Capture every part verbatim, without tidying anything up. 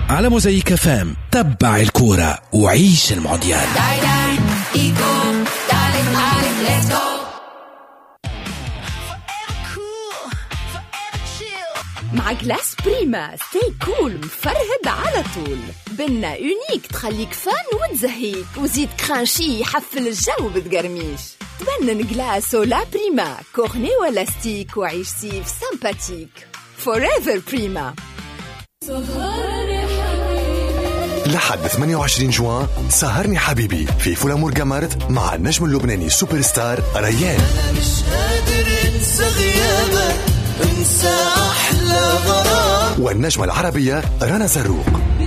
على موزايك فام. تبع الكورة وعيش المونديال. مع جلاس بريما ستي كول مفرهد على طول. بنا يونيك تخليك فان وتزهيك، وزيد كرانشي يحفل الجو بتقرميش. تبنن جلاس ولا بريما كورني ولا ستيك، وعيش سيف سامباتيك. فوريفر بريما. لحد ثمانية وعشرين جوان سهرني حبيبي في فولامور جامارت مع النجم اللبناني سوبر ستار ريان. أنا مش قادر انسى غيابك، انسى أحلى غرام. والنجمة العربية رنا زروق.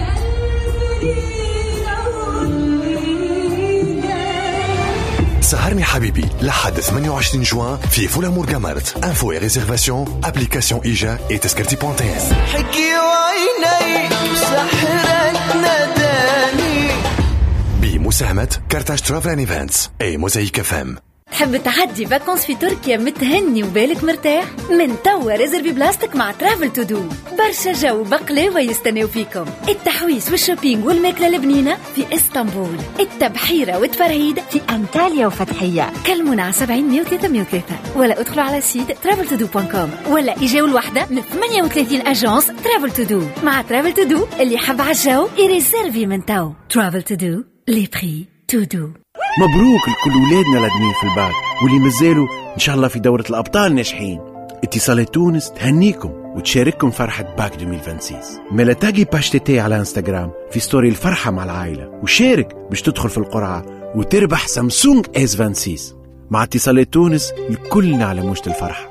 سهرني حبيبي لحد ثمانية وعشرين جوان في فولامور جامارت. انفو اي ريزيرفاسيون ابليكاسيون ايجا اي تذكرتي بونتين. حكي وعيني وسحرك ناداني. بمساهمة كارتاج ترافل ايفنتس اي موزايك فام. تحب تعدي فاكونس في تركيا متهني وبالك مرتاح؟ من توا ريزرفي بلاستيك مع ترافل تو دو. برشا جو بقلاوة يستناو فيكم. التحويس والشوبينج والماكلة البنينة في اسطنبول، التبحيرة والتفرهيد في أنطاليا وفتحية. كلمونا على سبعين مية وثلاثة مية وثلاثة ولا ادخلوا على سيت ترافل تو دو دوت كوم ولا إجاو الوحدة من ثمانية وثلاثين أجانس ترافل تو دو. مع ترافل تو دو اللي يحب عالجو يريزرفي من تو. ترافل تو دو لي بري تو دو. مبروك لكل ولادنا الادمين في الباك واللي مازالوا ان شاء الله في دورة الابطال ناجحين. اتصالات تونس تهنيكم وتشارككم فرحة باك ألفين وستة وعشرين. ملا تاقي باش تي على انستغرام في ستوري الفرحة مع العائلة وشارك باش تدخل في القرعة وتربح سامسونج اس ستة وعشرين. مع اتصالات تونس الكلنا على موجة الفرحة.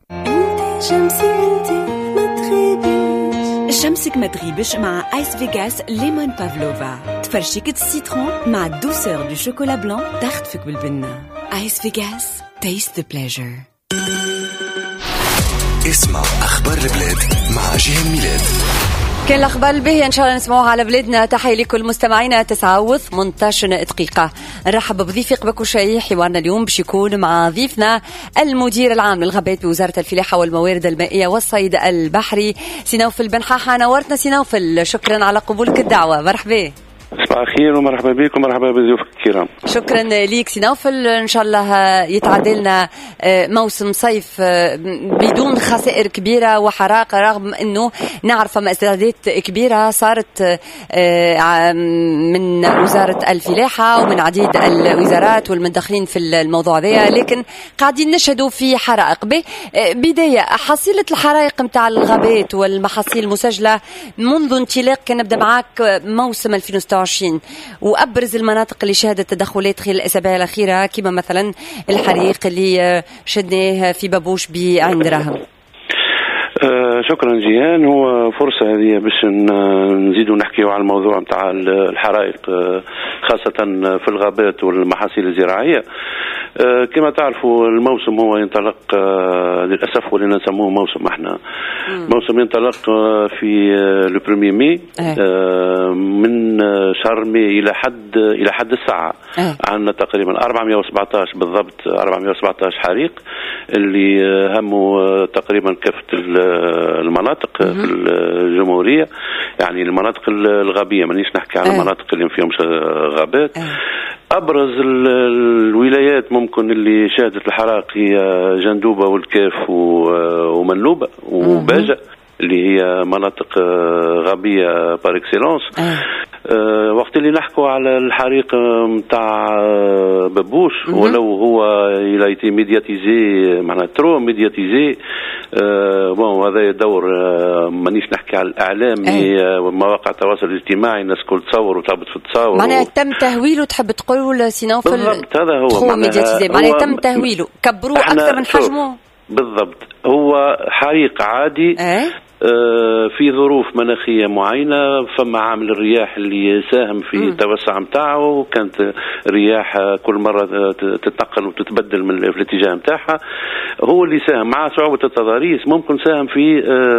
شمسك ما تغيبش مع آيس فيغاس ليمون بافلوفا. تفرشيكة السيترون مع الدوسور دو شوكولا بلان تخطفك بالبنة. آيس فيغاس تيست ذا بليجر. اسمع أخبار البلاد مع جيهان ميلاد. كان الأخبار الباهية إن شاء الله نسمعوها على بلادنا. تحية لكل مستمعينا. تسعة وثمانية عشر دقيقة نرحب بضيفي قبكو شيء. حوارنا اليوم باش يكون مع ضيفنا المدير العام للغابات بوزارة الفلاحة والموارد المائية والصيد البحري سينوفل بن حاحة. نورتنا سينوفل، شكرا على قبولك الدعوة. مرحبا. صباح الخير ومرحبا بكم ومرحبا بضيوفك الكرام. شكرا ليك سينوفل. ان شاء الله يتعادلنا موسم صيف بدون خسائر كبيره وحرائق، رغم انه نعرف استعدادات كبيره صارت من وزاره الفلاحه ومن عديد الوزارات والمدخلين في الموضوع ذا، لكن قاعدين نشهدوا في حرائق. بدايه حصيله الحرائق نتاع الغابات والمحاصيل المسجله منذ انطلاق، كان نبدا معك موسم ألفين وستة وعشرين، وأبرز المناطق اللي شهدت تدخلات خلال الأسابيع الأخيرة كما مثلا الحريق اللي شدناه في بابوش بعين دراهم. آه شكرا جيهان. هو فرصة هذه باش نزيدوا نحكيوا على الموضوع متاع الحرائق خاصة في الغابات والمحاصيل الزراعية. آه كما تعرفوا الموسم هو ينطلق آه للأسف ولنا نسموه موسم احنا مم. موسم ينطلق آه في آه لو بريمير مي آه من شهر مي إلى حد إلى حد الساعة اه. عندنا تقريبا أربعمائة وسبعة عشر بالضبط أربعمائة وسبعة عشر حريق اللي آه هموا آه تقريبا كافة المناطق مم. في الجمهورية، يعني المناطق الغابية، مانيش نحكي على المناطق اللي فيهم غابات. اه. أبرز الولايات ممكن اللي شهدت الحرائق هي جندوبة والكاف ومنلوبة وباجة اللي هي مناطق غابية بار اكسيلونس. أه وقت اللي نحكوا على الحريق متاع بابوش ولو هو إلى يتي ميدياتيزي معناها ترو ميدياتيزي أه بون هذا دور أه مانيش نحكي على الإعلامي ومواقع التواصل الاجتماعي، الناس كل تصور وتهبط في التصور معناها و... تم تهويله. تحب تقول سينوفل بالضبط هذا هو ترو ميدياتيزي معناها تم تهويله، كبروه أكثر من حجمه بالضبط. هو حريق عادي أه؟ في ظروف مناخية معينة، فما عامل الرياح اللي ساهم في التوسع متاعه، كانت رياح كل مرة تتنقل وتتبدل من في الاتجاه متاعها، هو اللي ساهم مع صعوبة التضاريس ممكن ساهم في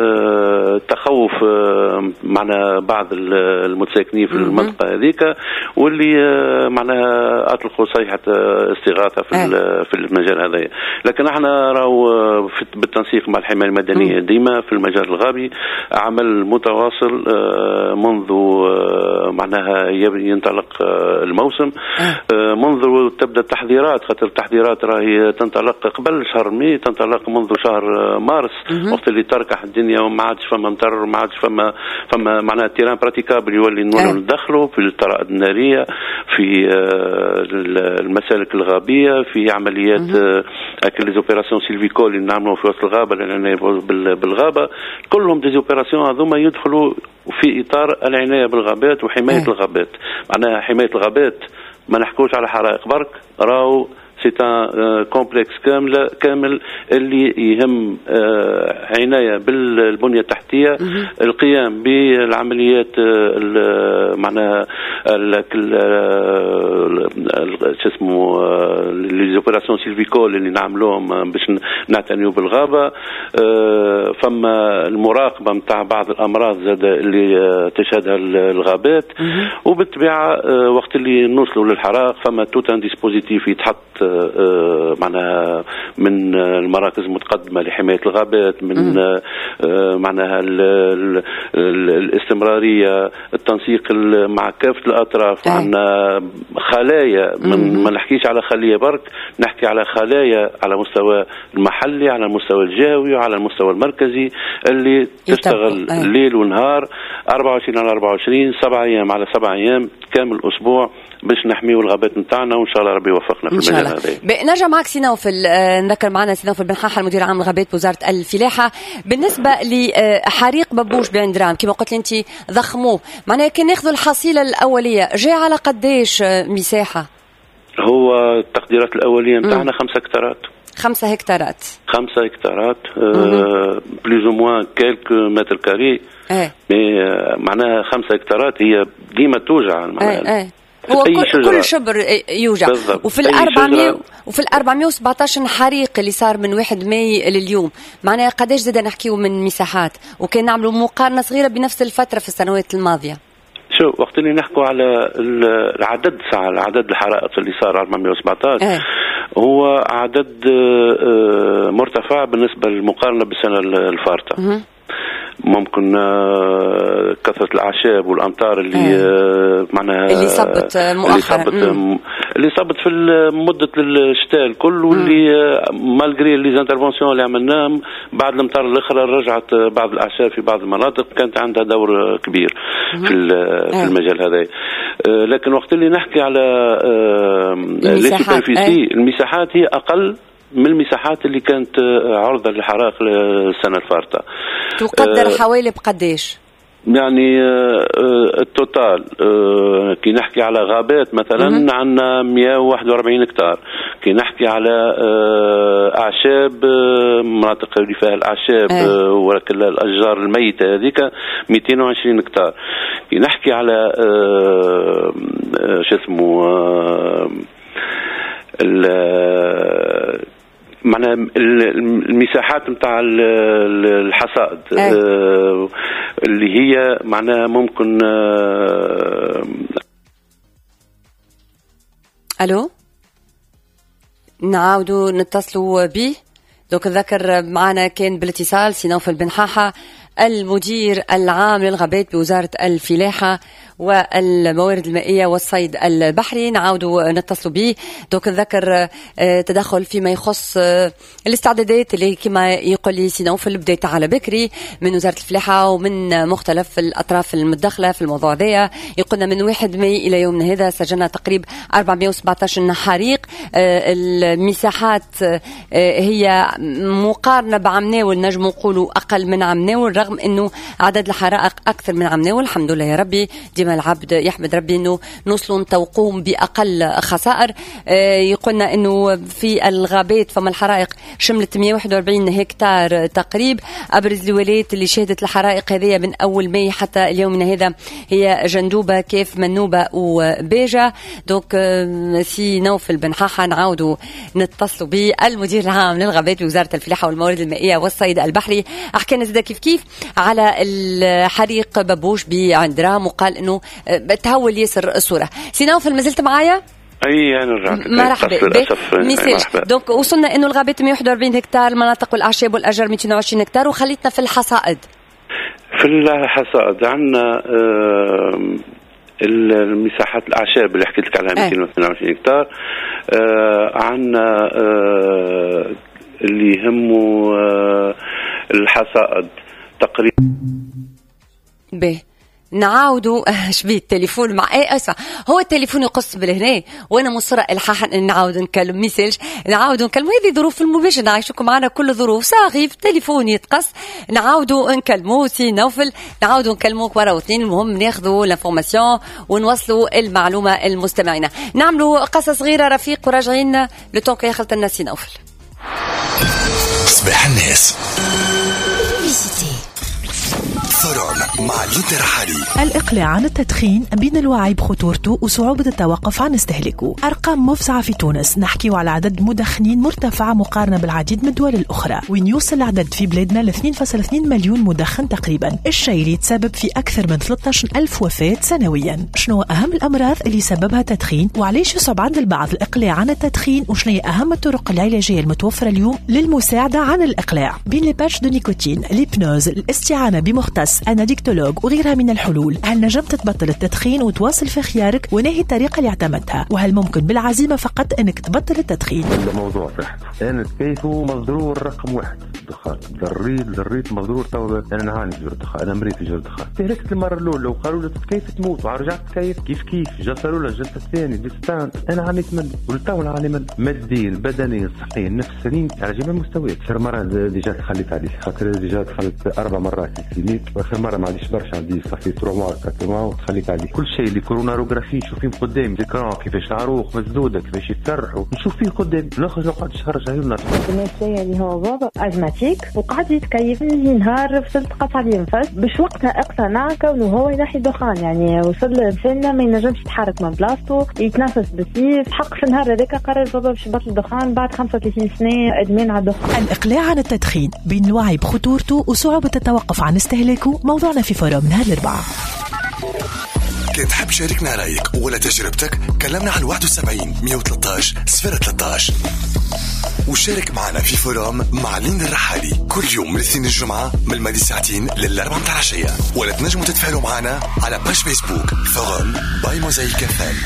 تخوف معنا بعض المتساكنين في المنطقة هذيك، واللي معناها أطلقوا صيحة استغاثة في في المجال هذا. لكن احنا راهو بالتنسيق مع الحماية المدنية ديما في المجال الغابي عمل متواصل منذ معناها ينطلق الموسم، منذ تبدأ التحضيرات، خاطر التحضيرات راهي تنطلق قبل شهر مي، تنطلق منذ شهر مارس وقت اللي تركح الدنيا وما عادش فما مطر وما عادش فما فما معناها تيران براتيكابل يولي نولوا ندخلوا في الطرائد النارية، في المسالك الغابية، في عمليات اكل ليزوبيراسيون سيلفيكول اللي نعملوا في وسط الغابة للعناية بالغابة، كلهم دي اوبيراسيون هذوما يدخلوا في اطار العناية بالغابات وحماية أه. الغابات. معناها حماية الغابات ما نحكوش على حرائق برك، راو سي ان كومبلكس كامل كامل اللي يهم عنايه بالبنيه التحتيه، القيام بالعمليات معناها شو اسمه لي اوبيراسيون سيلفيكول اللي نعملوهم باش نعتنيوا بالغابه، فما المراقبه نتاع بعض الامراض زاد اللي تشهدها الغابات، وبالطبيعه وقت اللي نوصلوا للحرائق فما توت ان ديسبوزيتيف يتحط معناها من المراكز المتقدمة لحماية الغابات، من معناها الاستمرارية، التنسيق مع كافة الأطراف. عندنا خلايا، ما نحكيش على خلية برك، نحكي على خلايا على مستوى المحلي، على المستوى الجهوي وعلى المستوى المركزي اللي تشتغل ليل ونهار أربعة وعشرين على أربعة وعشرين، سبعة أيام على سبعة أيام كامل أسبوع باش نحميو الغابات نتاعنا، وان شاء الله ربي يوفقنا في المجال هذا. نرجع معك سينوفل، نذكر معنا سينوفل بن حاحة المدير العام للغابات بوزارة الفلاحة. بالنسبة لحريق ببوش بعند رام كما قلت انت ضخموه، معناها كان ناخذوا الحصيلة الأولية جاء على قديش مساحة؟ هو التقديرات الأولية نتاعنا خمسة هكتارات. خمسة هكتارات خمسة هكتارات بلوز او موان كيلكو متر كاري. ايه معناها خمسة هكتارات هي ديما توجع. ايه ايه هو كل, كل شبر يوجع. وفي الأربعمية وفي الأربعمية وسبعتاشر حريق اللي صار من واحد ماي لليوم، معناها قديش زاد نحكيو من مساحات، وكان نعملوا مقارنة صغيرة بنفس الفترة في السنوات الماضية. شو وقت اللي نحكوا على العدد ساعة العدد الحرائق اللي صار أربعمية وسبعتاشر اه. هو عدد مرتفع بالنسبة للمقارنة بالسنة الفارطة. اه. ممكن كثرة الأعشاب والأمطار اللي آه. معناها اللي صبت مؤخرا، اللي صبت, اللي صبت في مدة الشتاء الكل، واللي مالغري لي زانترفونسيون اللي عملناهم بعد الأمطار الأخرى رجعت بعض الأعشاب في بعض المناطق كانت عندها دور كبير في في المجال هذا. لكن وقت اللي نحكي على المساحات المساحات هي أقل من المساحات اللي كانت عرضة للحرائق السنة الفارطة. تقدر أه حوالي بقديش؟ يعني التوتال كي نحكي على غابات مثلا عندنا مئة وواحد وأربعين هكتار، كي نحكي على أعشاب مناطق اللي فيها الأعشاب أه. ولكن الأشجار الميتة هذيك مئتين وعشرين هكتار. كي نحكي على شو اسمه معناها المساحات نتاع الحصاد أه. اللي هي معناها ممكن الو نعاودوا نتصلوا به. دوك ذكر معنا كان بالاتصال سينوفل بن حاحة المدير العام للغابات بوزارة الفلاحة والموارد المائية والصيد البحري. نعاودوا نتصلوا به. دوك نذكر تدخل فيما يخص الاستعدادات اللي كما يقول لي سينوفل بداية على بكري من وزارة الفلاحة ومن مختلف الأطراف المتدخلة في الموضوع ذا. يقولنا من واحد ماي إلى يومنا هذا سجلنا تقريبا أربعمائة وسبعة عشر حريق. المساحات هي مقارنة بعمناول نجم نقولوا أقل من عمناول، رغم أنه عدد الحرائق أكثر من عمناول. الحمد لله يا ربي، ديما العبد يحمد ربي أنه نوصلوا نتوقوهم بأقل خسائر. يقولنا أنه في الغابات فما الحرائق شملت مئة وواحد وأربعين هكتار تقريب. أبرز الولايات اللي شهدت الحرائق هذه من أول ماي حتى اليومنا هذا هي جندوبة، كيف، منوبة وبيجة. دوك سي نوفل بن حاحة نعاودوا نتصلوا به المدير العام للغابات بوزارة الفلاحة والموارد المائية والصيد البحري. أحكينا زيدا كيف كيف على الحريق ببوش بعند رام، وقال انه تهول ياسر الصوره. سينوفل ما زلت معايا؟ اي انا رجعت. مرحبا. مرحبا. دونك وصلنا انه الغابات مئة وواحد وأربعين هكتار، المناطق والاعشاب والاجر مئتين وعشرين هكتار، وخليتنا في الحصائد. في الحصاد عندنا آه المساحات الأعشاب اللي حكيت لك عليها مئتين واثنين وعشرين هكتار. آه عندنا آه اللي يهموا آه الحصائد تقريبا. به نعاودوا شبيه التليفون مع ايه اسمع هو التليفون يقص بالهنا وانا مصره الحاح ان نعاود نكلم ميساج نعاود نكلم. هذه ظروف المباشر نعيشكم معنا كل ظروف صاغي في التليفون يتقص نعاودوا نكلموا سي نوفل نعاودوا نكلموك ورا واثنين. المهم ناخذوا لانفورماسيون ونوصلوا المعلومه المستمعين. نعملوا قصه صغيره رفيق وراجعين لو طون كي خلت الناس نوفل. صباح الناس فروم مع ليندا رحالي. الإقلاع عن التدخين بين الوعي بخطورته وصعوبة التوقف عن استهلاكه. أرقام مفزعة في تونس، نحكي على عدد مدخنين مرتفع مقارنة بالعديد من الدول الأخرى، وين يوصل العدد في بلادنا ل اثنين فاصلة اثنين مليون مدخن تقريبا، الشيء اللي يتسبب في أكثر من ثلاثة عشر ألف وفاة سنويا. شنو أهم الأمراض اللي سببها التدخين وعليش يصعب عند البعض الإقلاع عن التدخين، وشنو هي أهم الطرق العلاجية المتوفرة اليوم للمساعدة عن الإقلاع؟ بين لي باتش دو نيكوتين، الهيبنوز، الاستعانة بمختص، أناديكتولوج وغيرها من الحلول. هل نجمت تبطل التدخين وتواصل في خيارك؟ ونهي الطريقة اللي اعتمدتها؟ وهل ممكن بالعزيمة فقط أنك تبطل التدخين؟ هذا موضوع صحته. أنا تكيفه مضرور رقم واحد الدخان. ضريت ضريت مضرور. تو أنا نعاني من الدخان، أنا مريض في الدخان. تهلكت المرة الأولى وقالوا لي كيف تموت ورجعت كيف كيف كيف جلسة الأولى جلسة الثانية ديستان. أنا عانيت من ولتو نعاني من ماديا بدنيا صحيا نفسيا على جميع المستويات. آخر مرة ديجا تخليت عليه خاطر ديجا دخلت أربع مرات في الكلينيك، وآخر مرة ما عنديش برشا عندي صافي ثلاثة موا أربعة موا وتخليت عليه. كل شيء اللي كوروناروغرافي نشوف فيه قدام ذكرى كيفاش العروق مسدودة كيفاش يتسرحوا نشوف فيه قدام. نخرج نقعد نشرج عيوننا. النفسية اللي هو بابا أزماتيك وقعد يتكيف من نهار فصلت قطع لي نفس باش وقتها اقتنع كونه هو ينحي دخان. يعني وصل لسنة ما ينجمش يتحرك من بلاصتو يتنفس بسيف. حق في النهار هذاك قرر بابا باش يبطل الدخان بعد خمسة وثلاثين سنة ادمان على الدخان. الإقلاع عن التدخين بين الوعي بخطورته وصعوبة التوقف عن استهلاكه موضوعنا في فوروم نهار الأربعاء. كنت تحب شاركنا رأيك ولا تجربتك؟ كلمنا على واحد وسبعين مية وثلاثة عشر صفر ثلاثة عشر وشارك معنا في فوروم مع ليندا الرحالي كل يوم من الاثنين الجمعة من الماضي ساعتين للأربعة متاع العشية. ولا تنجموا تتفاعلوا معنا على باش فيسبوك فوروم باي موزايك اف ام.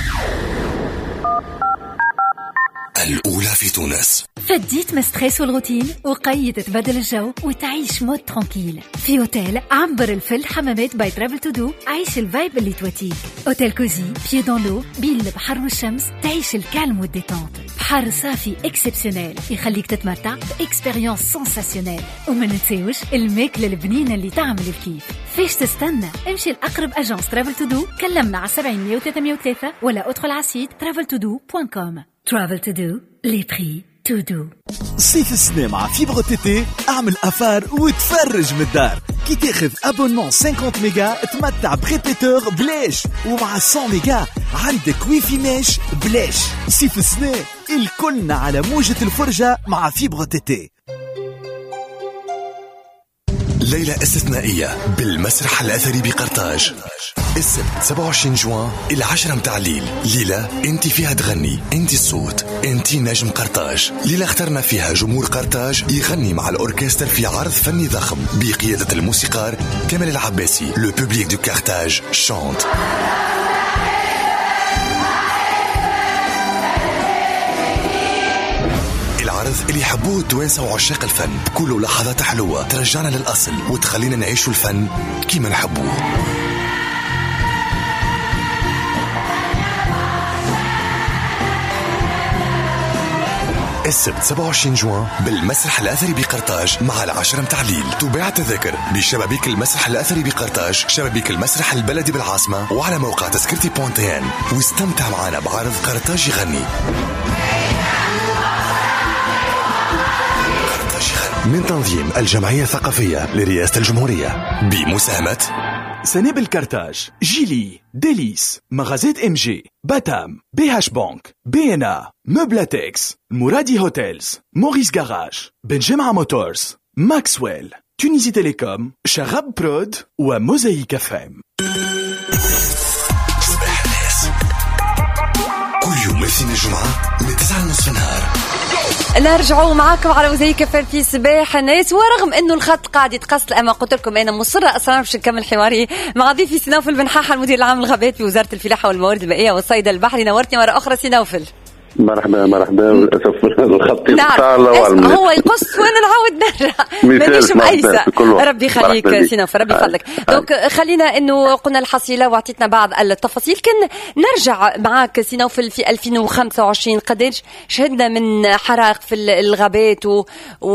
الأولى في تونس. فديت من ستريس والروتين وقيت تبدل الجو وتعيش مود ترانكيل في اوتيل عنبر الفل حمامات باي ترافل تو دو. عيش الفايب اللي تواتيك. اوتيل كوزي بيي دون لو بين البحر والشمس. تعيش الكالم والديتونت. بحر صافي اكسبسيونيل يخليك تتمتع باكسبيريونس سنساسيونيل. وما ننساوش الماكله البنينه اللي تعمل الكيف. فيش تستنى؟ امشي لأقرب اجانس ترافل تو دو. كلمنا على سبعين مية وثلاثة مية وثلاثة ولا ادخل على سيت ترافل تو دو دوت كوم. Travel to do, les prix to do. صيف السنة مع فيبر تيتي اعمل أفار وتفرج من الدار. كي تاخذ أبونمون خمسين ميجا تمتع بريبيتور بلاش، ومع مية ميجا عندك ويفي ماش بلاش. صيف السنة الكلنا على موجة الفرجة مع فيبر تيتي. ليلة استثنائية بالمسرح الأثري بقرطاج السبت سبعة وعشرين جوان إلى عشرة متاع الليل. ليلة انت فيها تغني، انت الصوت، انت نجم قرطاج. ليلة اخترنا فيها جمهور قرطاج يغني مع الأوركستر في عرض فني ضخم بقيادة الموسيقار كامل العباسي. لو بوبليك دو كارتاج شانت. العرض اللي يحبوه التوانسة وعشاق الفن، كله لحظات حلوة ترجعنا للأصل وتخلينا نعيشوا الفن كيما نحبوه. السبت سبعة وعشرين جوان بالمسرح الأثري بقرطاج مع العشرة متاع الليل. تباع تذاكر بشبابيك المسرح الأثري بقرطاج، شبابيك المسرح البلدي بالعاصمة، وعلى موقع تذكرتي بونتيان. واستمتع معنا بعرض قرطاج يغني. من تنظيم الجمعية الثقافية لرئاسة الجمهورية بمساهمة سنابل كارتاج، جيلي، ديليس، مغازات ام جي، باتام، بي هاش بانك، بي ان ا، مبلاتكس، مرادي هوتيلز، موريس جاراج، بنجمع موتورز، ماكسويل، تونيزي تيليكوم، شغب برود وموزايك فام. كل يوم واثنين الجمعة من تسعة ونصف النهار. نرجعوا معاكم على وزي كفر في صباح الناس. ورغم انه الخط قاعد يتقص اما قلت لكم انا مصره اصلا باش نكمل حواري مع ضيفي سنوفل بن حاحه المدير العام للغابات في وزاره الفلاحه والموارد المائيه والصيد البحري. نورتني مره اخرى سنوفل. مرحبا مرحبا. للاسف الخط نعم هو يقص وانا نعاود نرجع مانيش مقيسه. ربي يخليك سنوفل ربي يفضلك. دونك خلينا انه قلنا الحصيله وعطيتنا بعض التفاصيل. كان نرجع معاك سنوفل في ألفين وخمسة وعشرين قداش شهدنا من حرائق في الغابات و... و...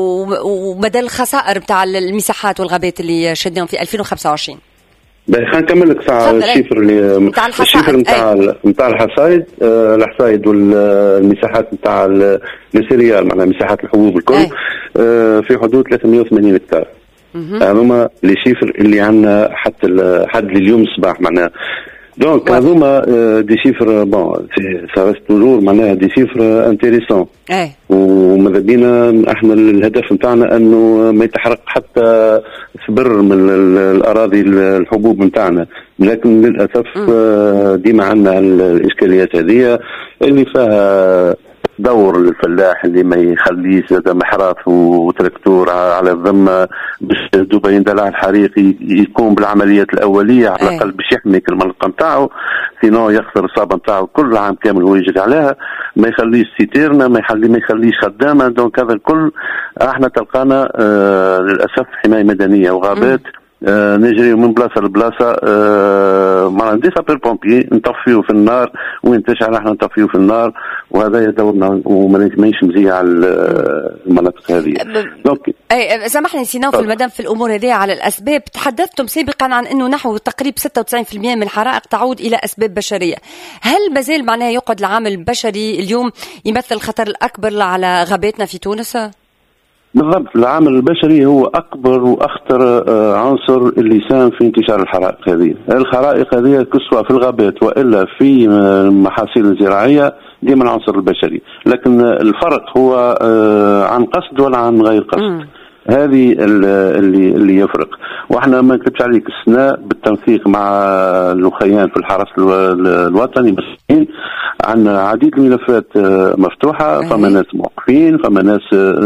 ومدى الخسائر بتاع المساحات والغابات اللي شهدناهم في ألفين وخمسة وعشرين. خلينا نكمل لك ساعة الشيفر اللي الشيفر نتاع نتاع الحصايد آه الحصايد والمساحات نتاع السيريال معناها مساحات الحبوب الكل آه في حدود ثلاثمائة وثمانين هكتار. هذوما لي شيفر اللي عندنا حتى حد اليوم الصباح معناها. دونك هذوما دي شيفر بون سا ريست توجور معناها دي شيفر انتيريسون. وماذا بينا احنا الهدف نتاعنا انه ما يتحرق حتى سبر من الاراضي الحبوب نتاعنا، لكن للاسف ديما عندنا الاشكاليات هذه اللي فيها دور للفلاح اللي ما يخليش هذا محراث وتركتور على الذمه باش دوبا يندلع الحريق يقوم بالعمليات الاوليه على الاقل باش يحمي المنطقه نتاعو، سينو يخسر الصابه نتاعو كل عام كامل هو يجري عليها، ما يخليش سيتيرنا ما يخلي ما يخليش خدامه. دونك هذا الكل احنا تلقانا آه للاسف حمايه مدنيه وغابات آه نجري من بلاصه لبلاصه آه مع دي سابير بومبي نطفيو في النار وين تشعل احنا نطفيو في النار، وهذا دورنا وما نجمش مزية على المناطق هذه. دونك اي سامحني سيناو في المدام في الامور هذه على الاسباب. تحدثتم سابقا عن انه نحو تقريبا ستة وتسعين بالمئة من الحرائق تعود الى اسباب بشريه. هل مازال معناها يقعد العامل البشري اليوم يمثل الخطر الاكبر على غاباتنا في تونس؟ بالضبط، العامل البشري هو أكبر وأخطر عنصر اللي ساهم في انتشار الحرائق هذه. الحرائق هذه كسوة في الغابات وإلا في محاصيل الزراعية ديما العنصر البشري، لكن الفرق هو عن قصد ولا عن غير قصد. هذه اللي اللي يفرق. واحنا ما نكتبش عليك السنة بالتنسيق مع الأخيان في الحرس الوطني مسؤولين عن عديد الملفات مفتوحة. فما ناس موقفين، فما ناس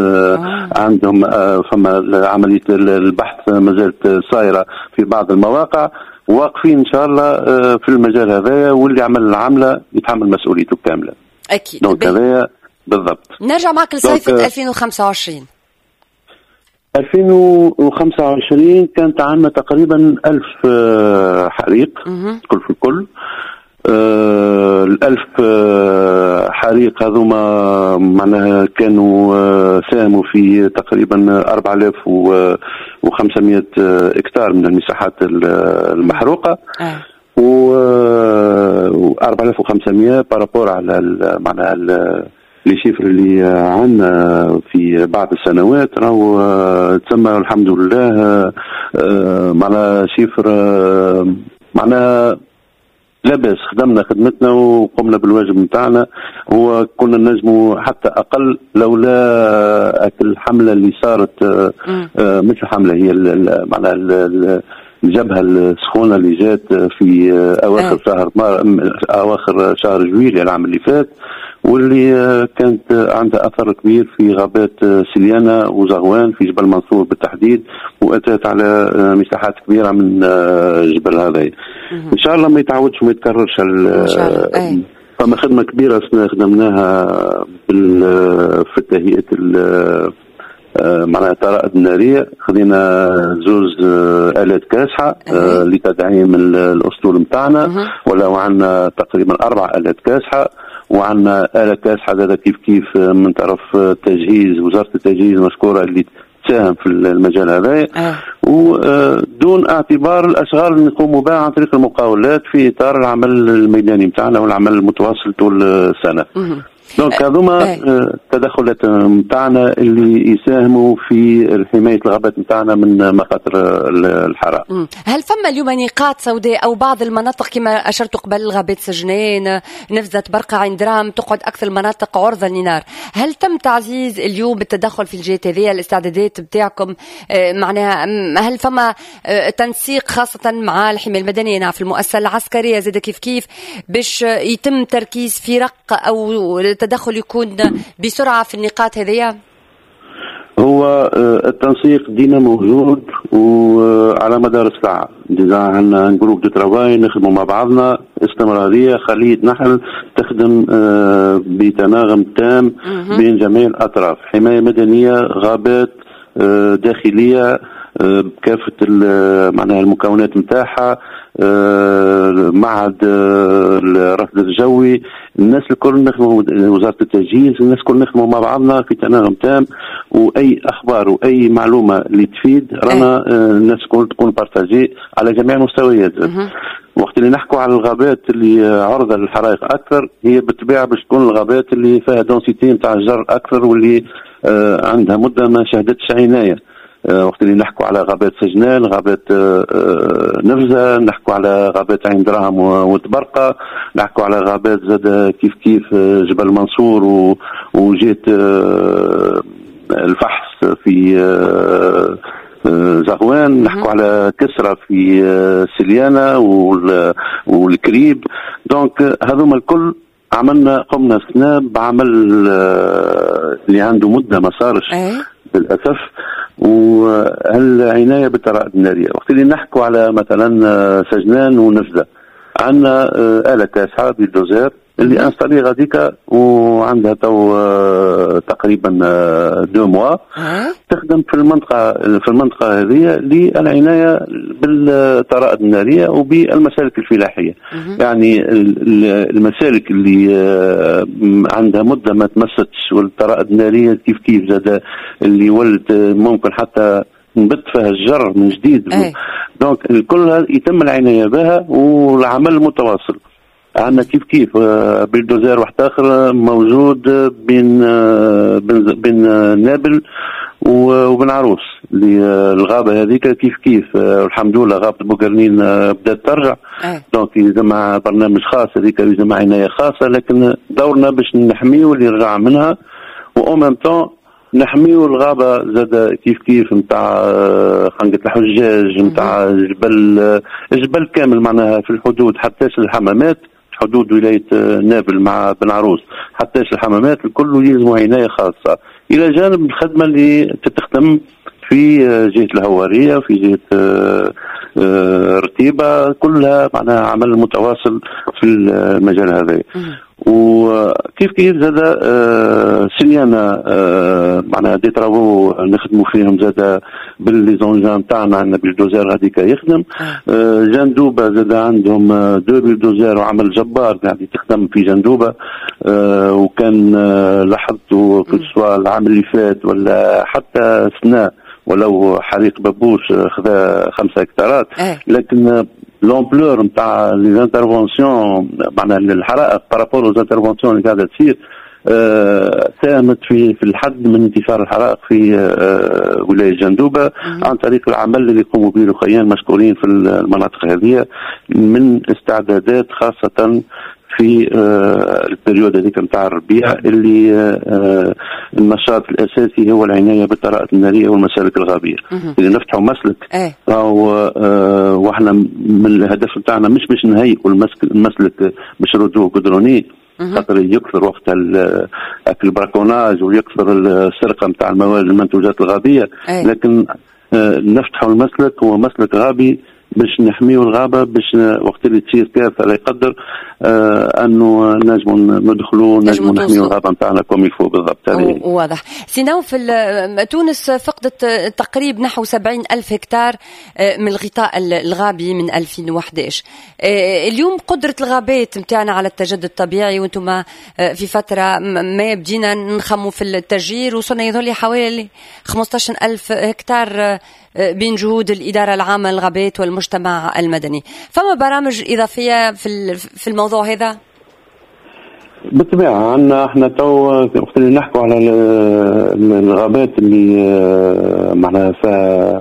عندهم فما عملية البحث ما زالت صايرة في بعض المواقع، واقفين إن شاء الله في المجال هذا، واللي عمل العملة يتحمل مسؤوليته كاملة. أكيد. دونك هذا بالضبط. نرجع معك لصيفة ألفين وخمسة وعشرين. ألفين وخمسة وعشرين كانت عندنا تقريبا ألف حريق كل في الكل. آه الألف آه حريق هذوما معناها كانوا آه ساهموا في تقريبا أربعة آلاف وخمسمائة هكتار من المساحات المحروقة، و أربعة آلاف وخمسمائة بارابور على معناها لي شيفر اللي عندنا في بعض السنوات راهو تسمى الحمد لله معنا شيفر معنا لاباس. خدمنا خدمتنا وقمنا بالواجب نتاعنا، هو كنا نجموا حتى اقل لولا الحمله اللي صارت مش الحمله هي معنا الجبهه السخونه اللي جات في اواخر شهر اواخر شهر جويلية العام اللي فات، واللي كانت عندها أثر كبير في غابات سليانة وزغوان في جبل منصور بالتحديد، وأتت على مساحات كبيرة من جبل هذا. إن شاء الله ما يتعودش وما يتكررش. فما خدمة كبيرة خدمناها في تهيئة معناها الطرائد النارية. خدينا زوز آلات كاسحة لتدعيم الأسطول متاعنا، ولو عندنا تقريبا أربع آلات كاسحة، وعندنا آلة كاسحة هذا كيف كيف من طرف التجهيز وزارة التجهيز مشكورة اللي تساهم في المجال هذا، ودون اعتبار الأشغال اللي نقوموا بها عن طريق المقاولات في إطار العمل الميداني متاعنا والعمل المتواصل طول السنة. دونك هذوما التدخلات نتاعنا اللي يساهموا في حمايه الغابات نتاعنا من مخاطر الحرائق. هل فما اليوم نقاط سوداء او بعض المناطق كما اشرت قبل غابات سجنان، نفذة برقة، عين درام، تقعد اكثر المناطق عرضه للنار؟ هل تم تعزيز اليوم بالتدخل في الجهات هذه الاستعدادات بتاعكم؟ معناها هل فما تنسيق خاصه مع الحمايه المدنيه؟ نعرف المؤسسه العسكريه زاد كيف كيف باش يتم تركيز في رق او التدخل يكون بسرعه في النقاط هذه؟ هو التنسيق ديما موجود وعلى مدار الساعة. ديجا عندنا جروب دو ترافاي نخدموا مع بعضنا استمرارية، خلية نحل تخدم بتناغم تام بين جميع الأطراف، حماية مدنية، غابات داخلية بكافة معناها المكونات نتاعها، معهد الرصد الجوي، الناس الكل نخدموا، وزارة التجهيز، الناس الكل نخدموا مع بعضنا في تناغم تام، واي اخبار واي معلومه اللي تفيد رانا الناس الكل تكون بارتاجي على جميع المستويات. وقت اللي نحكوا على الغابات اللي عرضه للحرائق اكثر، هي بالطبيعه باش تكون الغابات اللي فيها دونسيتي نتاع الجر اكثر واللي عندها مده ما شهدتش عنايه. وقت اللي نحكوا على غابات سجنان، غابات نفزة، نحكوا على غابات عين دراهم وتبرقة، نحكوا على غابات زاد كيف كيف جبل منصور وجهة الفحص في زغوان، نحكوا على كسرة في سليانة والكريب. دونك هذوما الكل عملنا قمنا سنة بعمل اللي عنده مدة ما صارش للأسف، والعناية بالطرائق النارية. وقت اللي نحكوا على مثلا سجنان ونفذة، عندنا آلة كاسحة بالدوزير اللي انستالي غاديكا وعندها تو تقريبا دو موا تخدم في المنطقة في المنطقة هذه للعناية بالطرائق النارية وبالمسالك الفلاحية. يعني المسالك اللي عندها مدة ما تمستش والطرائق النارية كيف كيف زاد اللي ولد ممكن حتى نبت فيها الجر من جديد. دونك الكل يتم العناية بها والعمل متواصل. عندنا كيف كيف بالدوزير واحد اخر موجود بين بين نابل وبن عروس الغابه هذيك كيف كيف الحمد لله غابه بوكرنين بدات ترجع. دونك يلزم مع برنامج خاص هذيك يلزم عنايه خاصه، لكن دورنا باش نحميو اللي رجع منها و ميم طون نحميو الغابه زاد كيف كيف نتاع خنقة الحجاج نتاع جبل جبل كامل معناها في الحدود حتى الحمامات، حدود ولاية نابل مع بن عروس حتى الحمامات الكل يلزموا عناية خاصة، إلى جانب الخدمة اللي تتخدم في جهة الهوارية في جهة رتيبة، كلها معناها عمل متواصل في المجال هذا. وكيف كيف زاد سليانة معناها دي ترافو نخدموا فيهم زاد بالليزونجان تاعنا، عندنا بالدوزير هذيك يخدم. جندوبة زاد عندهم دو بالدوزير وعمل جبار قاعد تخدم في جندوبة. وكان لاحظتوا كل سواء العام اللي فات ولا حتى سنة ولو حريق بابوش خذا خمسة هكتارات، لكن لومبلور نتاع لي انترفونسيون معناها الحرائق بارابور aux انترفونسيون اللي قاعده تصير آه ساهمت في في الحد من انتشار الحرائق في آه ولايه جندوبه عن طريق العمل اللي يقوموا به الاخوان مشكورين في المناطق هذه من استعدادات خاصه في آه البريود هذيك نتاع الربيع اللي آه النشاط الاساسي هو العنايه بالطرائق الناريه والمسالك الغابيه. اللي نفتحوا مسلك او آه واحنا من الهدف نتاعنا مش باش نهيئوا المسلك باش نردوه قدروني، خاطر يكثر وقت اكل البراكوناج ويكثر السرقه نتاع المواد المنتوجات الغابيه، لكن آه نفتحوا المسلك هو مسلك غابي باش نحميو الغابة، باش وقت اللي تصير كارثة لا يقدر آه انه نجموا ندخلوا نجموا نحميو الغابة نتاعنا كوم يفو بالضبط. واضح. سيناو في تونس فقدت تقريبا نحو سبعين ألف هكتار من الغطاء الغابي من ألفين وأحد عشر. اليوم قدرة الغابات نتاعنا على التجدد الطبيعي، وانتم في فترة ما بدينا نخموا في التشجير وصلنا يظل حوالي خمسة عشر ألف هكتار بين جهود الإدارة العامة للغابات والمجتمع المدني. فما برامج إضافية في في الموضوع هذا؟ بالطبيعة عندنا احنا تو وقت اللي نحكوا على الغابات اللي معناها فيها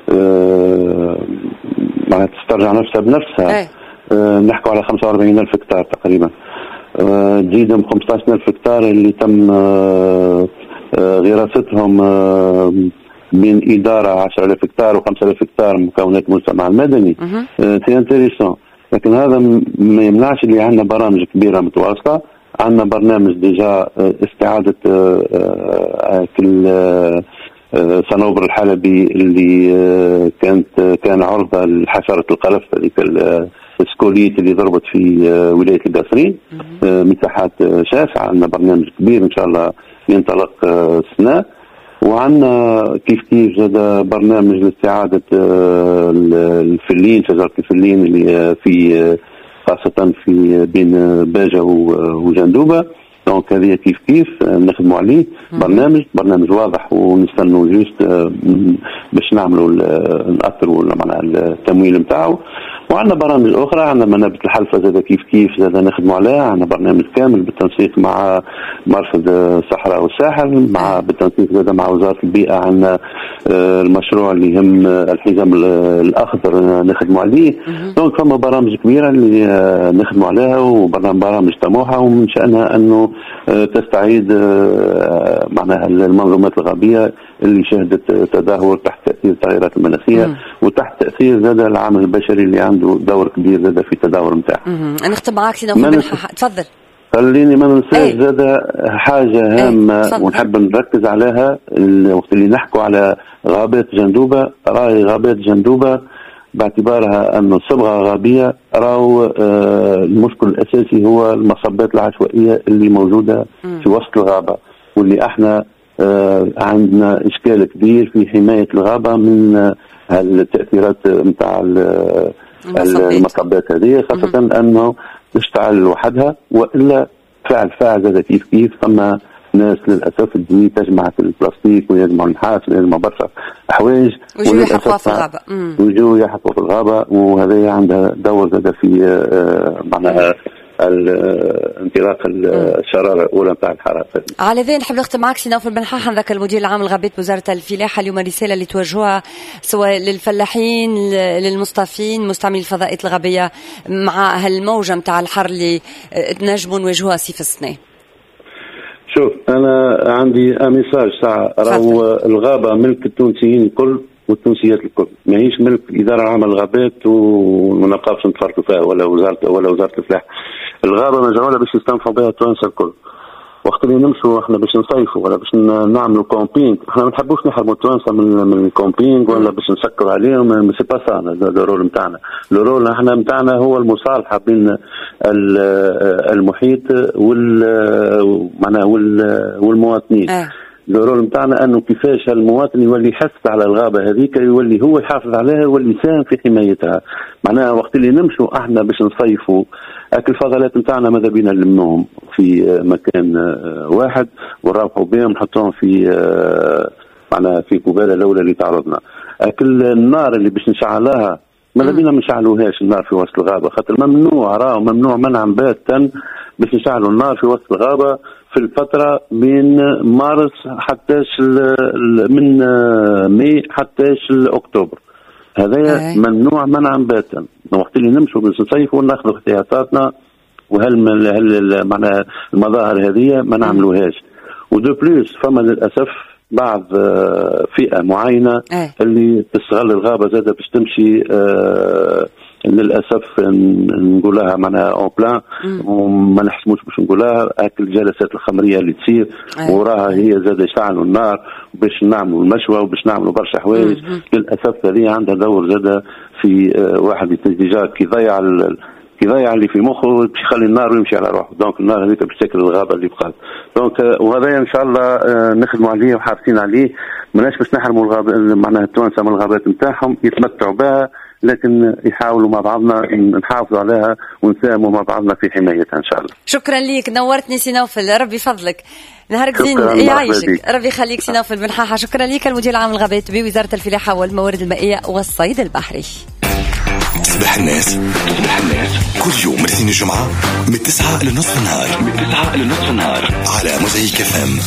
معناها تسترجع نفسها بنفسها. اه نحكوا على خمسة وأربعين ألف هكتار تقريبا، اه تزيد من خمسة عشر ألف هكتار اللي تم اه غراستهم اه بين إدارة عشرة آلاف هكتار وخمسة آلاف هكتار مكونات المجتمع المدني. سي انتريسون، لكن هذا ما يمنعش اللي عندنا برامج كبيرة متواصلة. عندنا برنامج ديجا استعادة كل صنوبر الحلبي اللي كانت كان عرضة لحشرة القلف، هذيك السكوليت اللي ضربت في ولاية القصرين. مساحات شاسعة، عندنا برنامج كبير إن شاء الله ينطلق السنة. وعندنا كيف كيف زاد برنامج لاستعادة الفلين، شجرة الفلين اللي في خاصة في بين باجة وجندوبة. دونك هذه كيف كيف نخدموا عليه برنامج برنامج واضح، ونستنوا جوست باش نعملوا نأثروا معناها التمويل نتاعو. وعندنا برامج أخرى، عندنا منابت الحلفة زاد كيف كيف زاد نخدموا عليها. عندنا برنامج كامل بالتنسيق مع مرصد الصحراء والساحل، مع بالتنسيق زاد مع وزارة البيئة. عندنا المشروع اللي يهم الحزام الأخضر نخدموا عليه. دونك فما برامج كبيرة اللي نخدموا عليها، وبرامج طموحة، ومن شأنها أنه تستعيد معناها المنظومات الغابية اللي شهدت تدهور تحت تأثير التغيرات المناخية وتحت تأثير زاد العامل البشري اللي عنده دور كبير زاد في التدهور نتاعه. نختم معاك سيدنا بن حاحة، تفضل. خليني ما ننساش زاد حاجة هامة ونحب نركز عليها وقت اللي نحكوا على غابات جندوبة. راهي غابات جندوبة باعتبارها أنه صبغة غابية، راهو آه المشكل الأساسي هو المصبات العشوائية اللي موجودة في وسط الغابة، واللي احنا آه عندنا إشكال كبير في حماية الغابة من آه التأثيرات متاع المصبات هذه، خاصة أنه تشتعل لوحدها، وإلا فعل فاعل زاد كيف كيف. ثم ناس للأسف تجي تجمع في البلاستيك ويجمع النحاس ويجمع برشا حوايج ويجوا يحطوها في الغابة ويجوا يحطوها في الغابة، وهذا عندها دور زاد في آه معناها انطلاق الشرارة الأولى نتاع الحرارة. على ذي نحب نختم معك سي نوفل بن حاحة، ذاك المدير العام لغابات وزارة الفلاحة. اليوم رسالة اللي توجهوها سواء للفلاحين للمصطفين مستعملي الفضائيات الغابية مع هالموجة نتاع الحر اللي تنجموا نواجهوها صيف السنة. شوف أنا عندي ميساج ساعة، راهو الغابة ملك التونسيين الكل والتونسيات الكل، ماهيش ملك الإدارة العامة للغابات وما نبقاوش نتفرقوا فيها ولا وزارة ولا وزارة الفلاحة. الغابة مجعولة باش يستنفعوا بها التوانسة الكل. وقت اللي نمشوا احنا باش نصيفوا ولا باش نعملوا كومبينج، احنا ما نحبوش نحرموا التوانسة من من الكومبينج ولا باش نسكروا عليهم، سي با سا الرول نتاعنا. الرول احنا نتاعنا هو المصالحة بين المحيط وال معناها والمواطنين. الرول نتاعنا انه كيفاش المواطن يولي يحس على الغابه هذيك، يولي هو يحافظ عليها، يولي يساهم في حمايتها. معناها وقت اللي نمشوا احنا باش نصيفوا اكل الفضلات نتاعنا ماذا بينا نلموهم في مكان واحد ونروحوا بهم نحطوهم في معناها في قباله الاولى اللي تعرضنا. اكل النار اللي باش نشعلها ماذا بينا ما نشعلوهاش النار في وسط الغابه، خاطر ممنوع راه ممنوع منعا باتا باش نشعلوا النار في وسط الغابه في الفترة من مارس حتى من ماي حتى أكتوبر. هذا ممنوع منعا باتا. وقت اللي نمشوا باش نصيفوا ناخذوا احتياطاتنا، وهل هل معناها المظاهر هذه ما نعملوهاش. ودو بليس فما للأسف بعض فئة معينة اللي تستغل الغابة زادة باش تمشي آه للاسف نقول لها معناها اون بلان وما نحسموش باش نقولها هاك الجلسات الخمريه اللي تصير وراها هي زاد يشعلوا النار باش نعملوا المشوى وباش نعملوا برشا حوايج. للاسف هذه عندها دور زاد في واحد ديجا كي ضيع كي ضيع اللي في مخه باش يخلي النار ويمشي على روحه. دونك النار هذيك باش تاكل الغابه اللي بقات. دونك وهذا ان شاء الله نخدموا عليه وحارسين عليه، ماناش باش نحرموا الغابه معناها التوانسه من الغابات نتاعهم يتمتعوا بها، لكن يحاولوا مع بعضنا نحافظوا عليها ونساهموا مع بعضنا في حمايتها ان شاء الله. شكرا ليك، نورتني سي نوفل، ربي فضلك، نهارك زين يعيشك، ربي يخليك سي نوفل بن حاحة. شكرا ليك المدير العام للغابات بوزارة الفلاحة والموارد المائية والصيد البحري. تصبح الناس تصبح الناس كل يوم من الاثنين الجمعة من تسعة لنصف النهار من تسعة لنصف النهار على موزايك اف ام.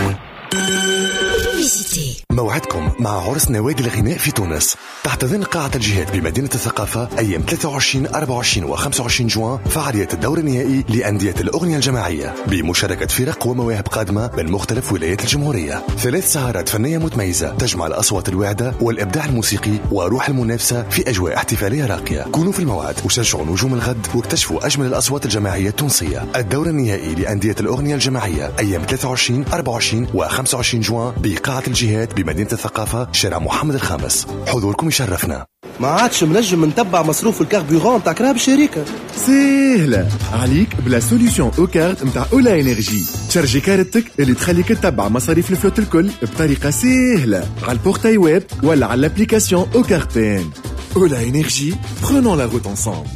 موعدكم مع عرس نوادي الغناء في تونس تحت ضمن قاعة الجهاد بمدينة الثقافة أيام ثلاثة وعشرين أربعة وعشرين و خمسة وعشرين جوان. فعالية الدور النهائي لأندية الأغنية الجماعية بمشاركة فرق ومواهب قادمة من مختلف ولايات الجمهورية. ثلاث سهرات فنية متميزة تجمع الأصوات الواعدة والإبداع الموسيقي وروح المنافسة في أجواء احتفالية راقية. كونوا في الموعد وشجعوا نجوم الغد واكتشفوا أجمل الأصوات الجماعية التونسية. الدور النهائي لأندية الأغنية الجماعية أيام ثلاثة وعشرين أربعة وعشرين و خمسة وعشرين جوان بقاعة الجهاد بمدينة الثقافة شارع محمد الخامس. حضوركم يشرفنا. ما عادش منجم نتبع مصروف الكاربورون تاع كراب الشركة. سهلة عليك بلا سوليوشن او كارت متاع اولا انرجي. تشارجي كارتك اللي تخليك تتبع مصاريف الفلوت الكل بطريقة سهلة على البورتاي ويب ولا على الابليكاسيون او كارتين. اولا انرجي prenons la route ensemble.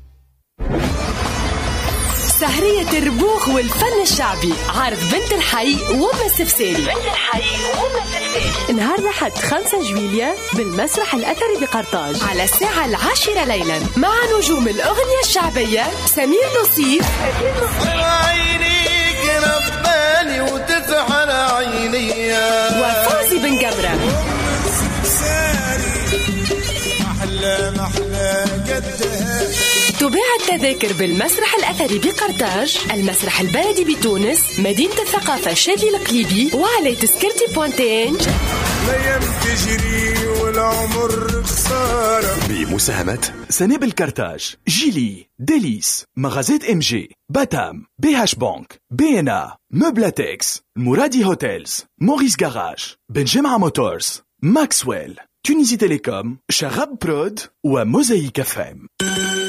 سهرية الربوخ والفن الشعبي عارض بنت الحي وما السفساري. بنت الحي وما السفساري نهار الأحد خمسة جويليا بالمسرح الأثري بقرطاج على الساعة العاشرة ليلا مع نجوم الأغنية الشعبية سمير نصيف عينيك نباني وتسعى عيني وفوزي بن جمرة. محلى محلى قدها. تباع التذاكر بالمسرح الأثري بقرطاج، المسرح البلدي بتونس، مدينة الثقافة شادي القليبي، وعلى تذكرتي بوانتين. الأيام تجري والعمر خسارة. بمساهمة سنابل كرتاج، جيلي، ديليس، مغازات ام جي، باتام، بي هاش بانك، بي ان ا، مبلاتكس، المرادي هوتيلز، موريس جاراج، بنجمعة موتورز، ماكسويل، تونيزي تيليكوم، شغب برود وموزايك اف ام.